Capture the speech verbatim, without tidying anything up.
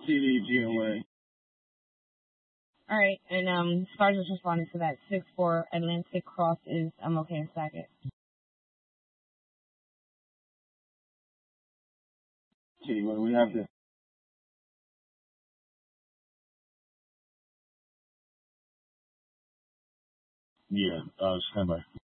T D G O A. All right, and um, Stars just responded to that. six four Atlantic Cross is I'm okay in Sackett. T, what do we have to? Yeah, uh, stand by.